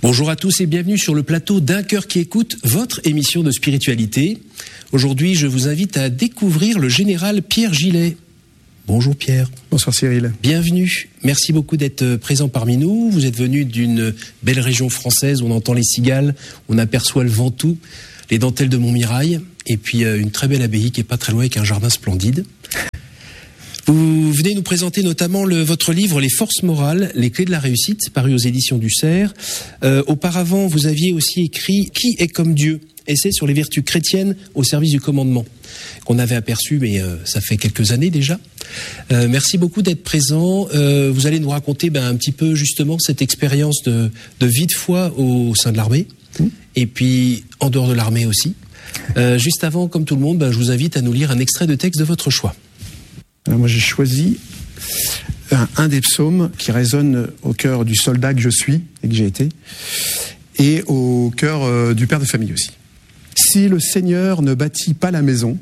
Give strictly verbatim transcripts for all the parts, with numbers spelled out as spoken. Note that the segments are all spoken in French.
Bonjour à tous et bienvenue sur le plateau d'Un cœur qui écoute, votre émission de spiritualité. Aujourd'hui, je vous invite à découvrir le général Pierre Gillet. Bonjour Pierre. Bonsoir Cyril. Bienvenue. Merci beaucoup d'être présent parmi nous. Vous êtes venu d'une belle région française où on entend les cigales, on aperçoit le Ventoux, les dentelles de Montmirail, et puis une très belle abbaye qui est pas très loin avec un jardin splendide. Vous venez nous présenter notamment le, votre livre « Les forces morales, les clés de la réussite », paru aux éditions du Cerf. Euh, auparavant, vous aviez aussi écrit « Qui est comme Dieu ?» essai sur les vertus chrétiennes au service du commandement, qu'on avait aperçu, mais euh, ça fait quelques années déjà. Euh, merci beaucoup d'être présent. Euh, vous allez nous raconter ben, un petit peu justement cette expérience de, de vie de foi au sein de l'armée, mmh. et puis en dehors de l'armée aussi. Euh, juste avant, comme tout le monde, ben, je vous invite à nous lire un extrait de texte de votre choix. Alors moi j'ai choisi un, un des psaumes qui résonne au cœur du soldat que je suis et que j'ai été, et au cœur euh, du père de famille aussi. Si le Seigneur ne bâtit pas la maison,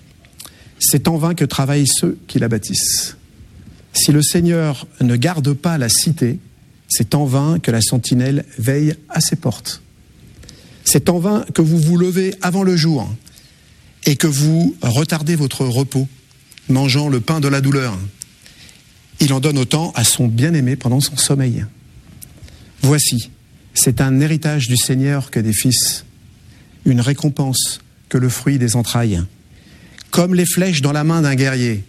c'est en vain que travaillent ceux qui la bâtissent. Si le Seigneur ne garde pas la cité, c'est en vain que la sentinelle veille à ses portes. C'est en vain que vous vous levez avant le jour et que vous retardez votre repos, mangeant le pain de la douleur. Il en donne autant à son bien-aimé pendant son sommeil. Voici, c'est un héritage du Seigneur que des fils, une récompense que le fruit des entrailles. Comme les flèches dans la main d'un guerrier,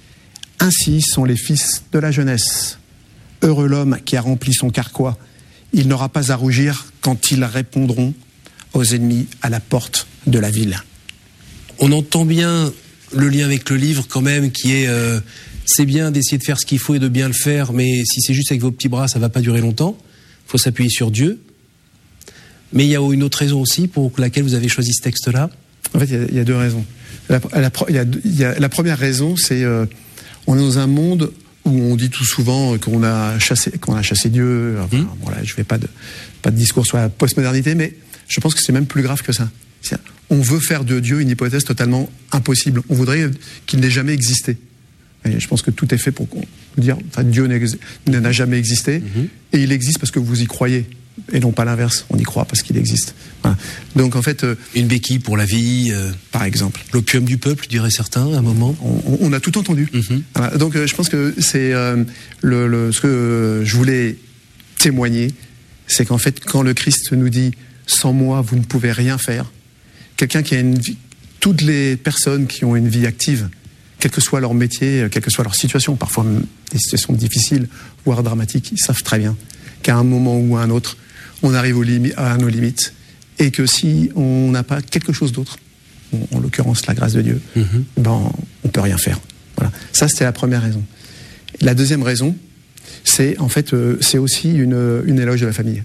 ainsi sont les fils de la jeunesse. Heureux l'homme qui a rempli son carquois, il n'aura pas à rougir quand ils répondront aux ennemis à la porte de la ville. On entend bien le lien avec le livre quand même, qui est euh, c'est bien d'essayer de faire ce qu'il faut et de bien le faire, mais si c'est juste avec vos petits bras, ça va pas durer longtemps. Il faut s'appuyer sur Dieu. Mais il y a une autre raison aussi pour laquelle vous avez choisi ce texte-là. En fait, il y a, il y a deux raisons. La, la, il y a, il y a, la première raison, c'est euh, on est dans un monde où on dit tout souvent qu'on a chassé, qu'on a chassé Dieu. Enfin, mmh. Voilà, je fais pas de pas de discours sur la postmodernité, mais je pense que c'est même plus grave que ça. C'est, on veut faire de Dieu une hypothèse totalement impossible. On voudrait qu'il n'ait jamais existé. Et je pense que tout est fait pour dire, enfin, Dieu n'a jamais existé, mmh. et il existe parce que vous y croyez. Et non pas l'inverse, on y croit parce qu'il existe. Voilà. Donc en fait, euh, une béquille pour la vie, euh, par exemple. L'opium du peuple, diraient certains, à un moment. On, on a tout entendu. Mm-hmm. Voilà. Donc euh, je pense que c'est euh, le, le, ce que euh, je voulais témoigner, c'est qu'en fait, quand le Christ nous dit « sans moi, vous ne pouvez rien faire », quelqu'un qui a une vie, toutes les personnes qui ont une vie active, quel que soit leur métier, quelle que soit leur situation, parfois des situations difficiles, voire dramatiques, ils savent très bien qu'à un moment ou à un autre, on arrive aux limi- à nos limites, et que si on n'a pas quelque chose d'autre, en l'occurrence la grâce de Dieu, mm-hmm. ben, on peut rien faire. Voilà. Ça, c'était la première raison. La deuxième raison, c'est en fait, euh, c'est aussi une, une éloge de la famille.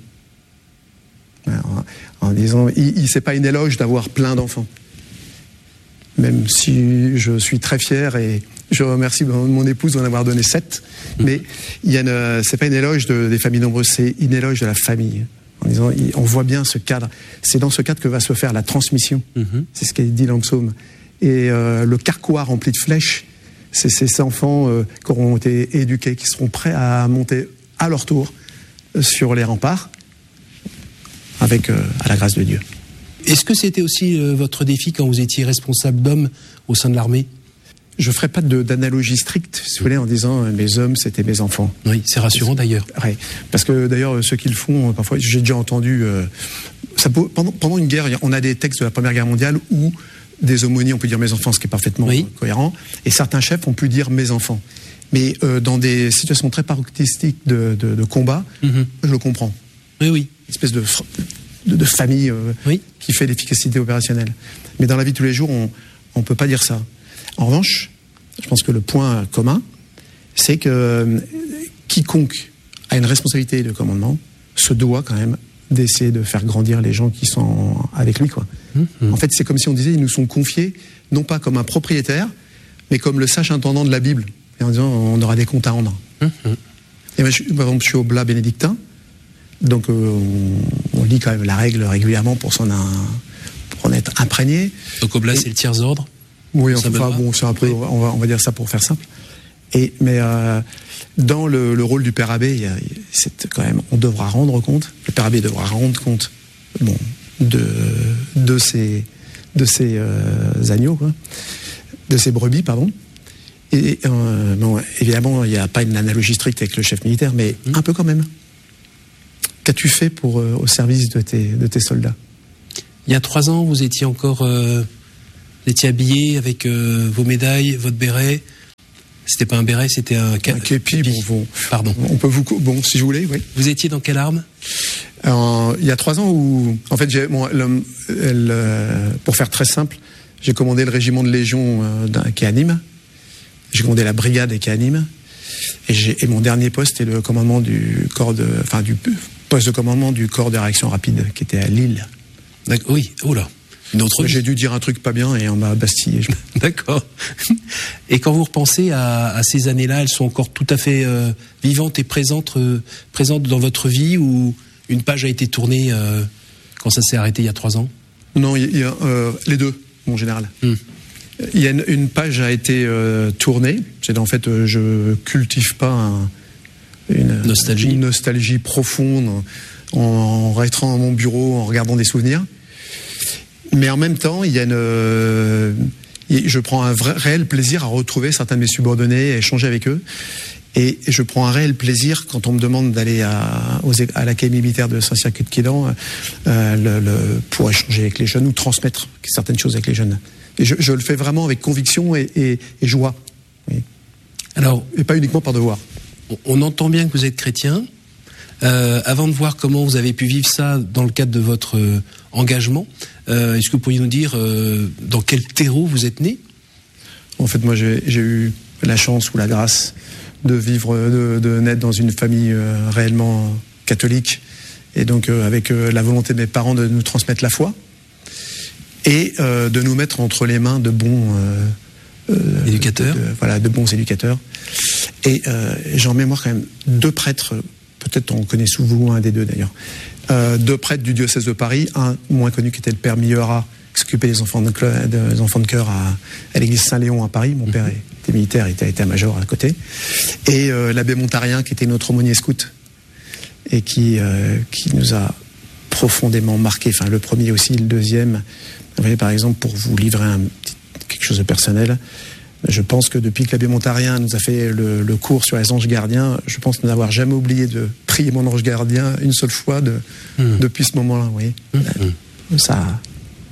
Alors, en disant, il, il, c'est pas une éloge d'avoir plein d'enfants. Même si je suis très fier et je remercie mon épouse d'en avoir donné sept, mmh. mais il y a une, c'est pas une éloge de, des familles nombreuses, c'est une éloge de la famille. En disant, on voit bien ce cadre. C'est dans ce cadre que va se faire la transmission. Mmh. C'est ce qui est dit dans le psaume. Et euh, le carquois rempli de flèches, c'est ces enfants euh, qui auront été éduqués, qui seront prêts à monter à leur tour euh, sur les remparts, avec euh, à la grâce de Dieu. Est-ce que c'était aussi euh, votre défi quand vous étiez responsable d'hommes au sein de l'armée ? Je ne ferai pas de, d'analogie stricte, si vous voulez, en disant euh, mes hommes, c'était mes enfants. Oui, c'est rassurant d'ailleurs. Ouais, parce que d'ailleurs, ceux qui le font, parfois, j'ai déjà entendu. Euh, ça peut, pendant, pendant une guerre, on a des textes de la Première Guerre mondiale où des aumôniers, on peut dire mes enfants, ce qui est parfaitement oui. cohérent, et certains chefs ont pu dire mes enfants. Mais euh, dans des situations très paroxystiques de, de, de combat, mm-hmm. je le comprends. Oui, oui. Une espèce de, de, de famille euh, oui. qui fait l'efficacité opérationnelle. Mais dans la vie de tous les jours, on ne peut pas dire ça. En revanche, je pense que le point commun, c'est que euh, quiconque a une responsabilité de commandement se doit quand même d'essayer de faire grandir les gens qui sont avec lui, quoi. Mmh. En fait, c'est comme si on disait, ils nous sont confiés, non pas comme un propriétaire, mais comme le sage intendant de la Bible, et en disant, on aura des comptes à rendre. Mmh. Et moi, je, par exemple, je suis oblat bénédictin, donc euh, on, on lit quand même la règle régulièrement pour s'en un, pour en être imprégné. Donc oblat, c'est le tiers ordre. Oui, enfin, bon, c'est un peu, oui. on, va, on va dire ça pour faire simple. Et, mais euh, dans le, le rôle du père abbé, il y a, c'est quand même, on devra rendre compte. Le Père Abbé devra rendre compte, bon, de de ces de ces euh, agneaux, quoi, de ces brebis, pardon. Et euh, bon, évidemment, il n'y a pas une analogie stricte avec le chef militaire, mais mmh. un peu quand même. Qu'as-tu fait pour euh, au service de tes de tes soldats? Il y a trois ans, vous étiez encore, euh, vous étiez habillé avec euh, vos médailles, votre béret. C'était pas un béret, c'était un, un képi. Bon, bon, pardon. On peut vous, bon, si je voulais, oui. Vous étiez dans quelle arme? Alors, il y a trois ans où, en fait, j'ai, bon, le, le, pour faire très simple, j'ai commandé le régiment de Légion euh, qui est à Nîmes. J'ai commandé la brigade qui est à Nîmes. Et, j'ai, et mon dernier poste est le commandement du corps de, enfin, du poste de commandement du corps de réaction rapide qui était à Lille. D'accord. Oui. Oh là. Une autre J'ai dû dire un truc pas bien et on m'a bastillé. D'accord. Et quand vous repensez à, à ces années-là, elles sont encore tout à fait euh, vivantes et présentes, euh, présentes dans votre vie, ou une page a été tournée euh, quand ça s'est arrêté il y a trois ans? Non, il y a euh, les deux, en général. Hmm. Il y a une, une page a été euh, tournée. C'est en fait, euh, je cultive pas un, une nostalgie, une nostalgie profonde en, en restant dans mon bureau, en regardant des souvenirs. Mais en même temps, il y a une, euh, je prends un vrai, réel plaisir à retrouver certains de mes subordonnés, à échanger avec eux. Et je prends un réel plaisir quand on me demande d'aller à, aux, à l'académie militaire de Saint-Cyr-Quay-de-Quédan euh, le, le, pour échanger avec les jeunes ou transmettre certaines choses avec les jeunes. Et je, je le fais vraiment avec conviction et, et, et joie. Oui. Alors, et pas uniquement par devoir. On, on entend bien que vous êtes chrétien. Euh, avant de voir comment vous avez pu vivre ça dans le cadre de votre euh, engagement, euh, est-ce que vous pourriez nous dire euh, dans quel terreau vous êtes né? En fait, moi, j'ai, j'ai eu la chance ou la grâce de vivre, de, de naître dans une famille euh, réellement catholique, et donc euh, avec euh, la volonté de mes parents de nous transmettre la foi et euh, de nous mettre entre les mains de bons euh, euh, éducateurs, de, de, voilà, de bons éducateurs. Et euh, j'ai en mémoire quand même deux prêtres. Peut-être on connaît souvent un des deux d'ailleurs. Euh, deux prêtres du diocèse de Paris, un moins connu qui était le père Millera, qui s'occupait des enfants de, des enfants de cœur à, à l'église Saint-Léon à Paris. Mon père était militaire, il était état-major à côté. Et euh, l'abbé Montarien, qui était notre aumônier scout et qui, euh, qui nous a profondément marqué. Enfin, le premier aussi, le deuxième. Vous voyez, par exemple, pour vous livrer un petit, quelque chose de personnel, je pense que depuis que l'abbé Montarien nous a fait le, le cours sur les anges gardiens, je pense n'avoir jamais oublié de prier mon ange gardien une seule fois de, mmh. depuis ce moment-là. Vous voyez, mmh. ça.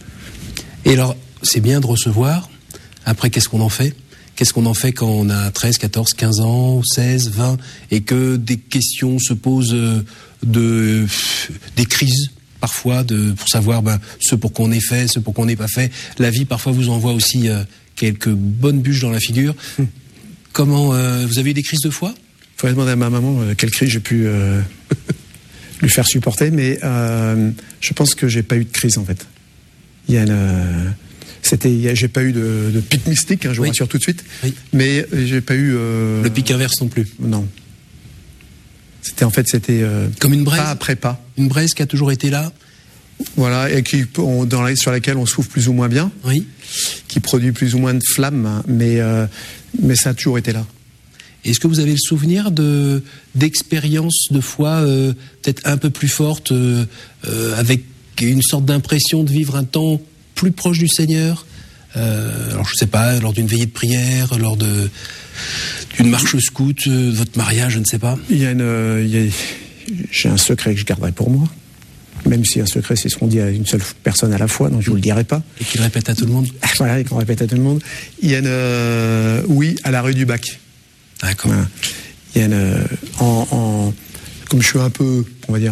Et alors, c'est bien de recevoir. Après, qu'est-ce qu'on en fait? Qu'est-ce qu'on en fait quand on a treize, quatorze, quinze ans, seize, vingt, et que des questions se posent de, des crises, parfois, de, pour savoir ben, ce pour qu'on ait fait, ce pour qu'on n'ait pas fait. La vie, parfois, vous envoie aussi euh, quelques bonnes bûches dans la figure. Mmh. Comment, euh, vous avez eu des crises de foi? Il faudrait demander à ma maman euh, quelle crise j'ai pu euh, lui faire supporter, mais euh, je pense que j'ai pas eu de crise, en fait. Il y a une... Euh, C'était, j'ai pas eu de, de pic mystique, hein, je vous oui. rassure tout de suite, oui. mais j'ai pas eu euh, le pic inverse non plus. Non. C'était en fait c'était euh, comme une braise. Pas après pas. Une braise qui a toujours été là. Voilà, et qui on, dans la, sur laquelle on souffle plus ou moins bien. Oui. Qui produit plus ou moins de flammes, mais euh, mais ça a toujours été là. Est-ce que vous avez le souvenir de d'expériences de foi euh, peut-être un peu plus fortes, euh, euh, avec une sorte d'impression de vivre un temps plus proche du Seigneur, euh, alors je sais pas, lors d'une veillée de prière, lors de d'une marche scout, euh, votre mariage, je ne sais pas. Il y a une, euh, il y a, j'ai un secret que je garderai pour moi, même si un secret c'est ce qu'on dit à une seule personne à la fois, donc je vous le dirai pas. Et qu'il répète à tout le monde. Voilà, et qu'on répète à tout le monde. Il y a une, euh, oui, à la rue du Bac. D'accord. Voilà. Il y a une, en, en, comme je suis un peu, on va dire,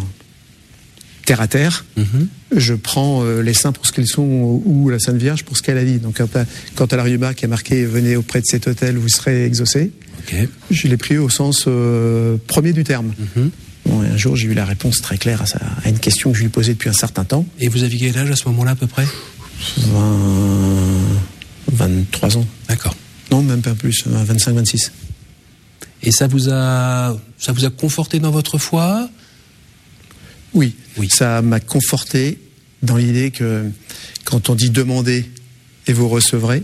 terre à terre, mm-hmm. je prends euh, les saints pour ce qu'ils sont ou la Sainte Vierge pour ce qu'elle a dit. Donc quand à, quand à la rue du Bac qui est marqué « Venez auprès de cet hôtel, vous serez exaucés okay. », je l'ai pris au sens euh, premier du terme. Mm-hmm. Bon, un jour, j'ai eu la réponse très claire à, ça, à une question que je lui posais depuis un certain temps. Et vous aviez quel âge à ce moment-là à peu près? vingt, vingt-trois ans. D'accord. Non, même pas plus, vingt-cinq, vingt-six. Et ça vous a, ça vous a conforté dans votre foi? Oui, oui, ça m'a conforté dans l'idée que quand on dit demander et vous recevrez,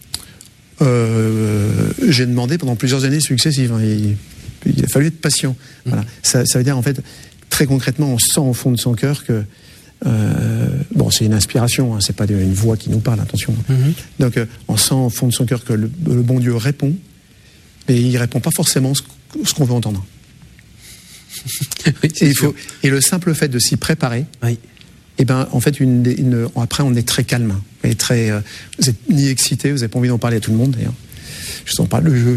euh, j'ai demandé pendant plusieurs années successives. Hein, il, il a fallu être patient. Mmh. Voilà. Ça, ça veut dire en fait très concrètement, on sent au fond de son cœur que euh, bon, c'est une inspiration, hein, c'est pas une voix qui nous parle, attention. Mm-hmm. Donc, euh, on sent au fond de son cœur que le, le bon Dieu répond, mais il répond pas forcément ce, ce qu'on veut entendre. Oui, et, il faut, et le simple fait de s'y préparer. Oui. Et ben, en fait, une, une, après, on est très calme et très. Euh, vous êtes ni excité, vous n'avez pas envie d'en parler à tout le monde d'ailleurs. Je vous en parle. Je,